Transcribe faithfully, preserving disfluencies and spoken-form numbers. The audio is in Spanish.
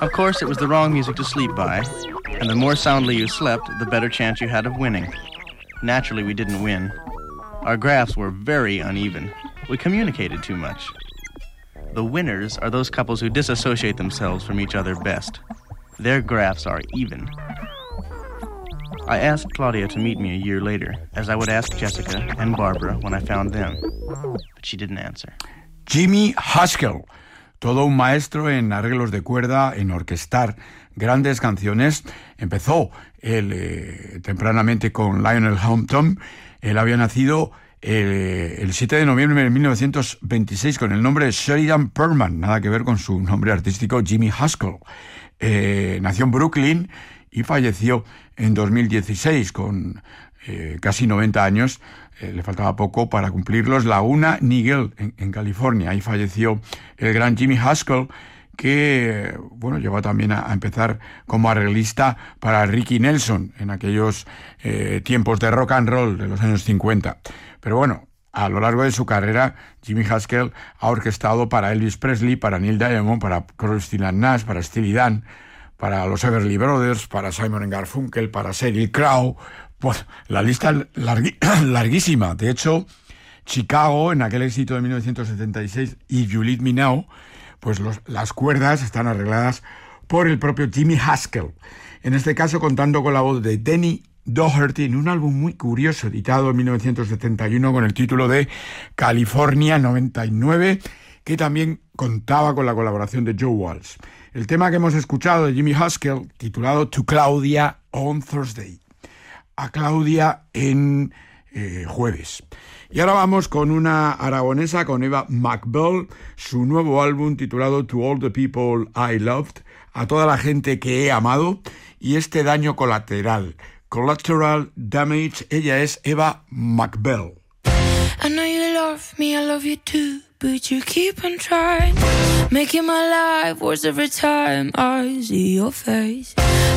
Of course, it was the wrong music to sleep by, and the more soundly you slept, the better chance you had of winning. Naturally, we didn't win. Our graphs were very uneven. We communicated too much. The winners are those couples who disassociate themselves from each other best. Their graphs are even. I asked Claudia to meet me a year later, as I would ask Jessica and Barbara when I found them. But she didn't answer. Jimmy Haskell, todo un maestro en arreglos de cuerda, en orquestar grandes canciones. Empezó él eh, tempranamente con Lionel Hampton. Él había nacido eh, el siete de noviembre de mil novecientos veintiséis con el nombre de Sheridan Perlman, nada que ver con su nombre artístico Jimmy Haskell. Eh, nació en Brooklyn y falleció en dos mil dieciséis con eh, casi noventa años. Eh, le faltaba poco para cumplirlos. Laguna Niguel, en, en California. Ahí falleció el gran Jimmy Haskell, que bueno, llegó también a, a empezar como arreglista para Ricky Nelson en aquellos eh, tiempos de rock and roll de los años cincuenta. Pero bueno, a lo largo de su carrera, Jimmy Haskell ha orquestado para Elvis Presley, para Neil Diamond, para Crosby, Stills and Nash, para Steely Dan, para los Everly Brothers, para Simon and Garfunkel, para Sheryl Crow. Pues la lista largui- larguísima. De hecho, Chicago, en aquel éxito de mil novecientos setenta y seis, If You Let Me Now, pues los, las cuerdas están arregladas por el propio Jimmy Haskell. En este caso, contando con la voz de Denny Doherty en un álbum muy curioso, editado en mil novecientos setenta y uno con el título de California noventa y nueve, que también contaba con la colaboración de Joe Walsh. El tema que hemos escuchado de Jimmy Haskell, titulado To Claudia on Thursday. A Claudia en eh, jueves. Y ahora vamos con una aragonesa, con Eva McBell, su nuevo álbum titulado To All the People I Loved, a toda la gente que he amado, y este daño colateral, Collateral Damage. Ella es Eva McBell. I know you love me, I love you too, but you keep on trying, making my life worse every time I see your face.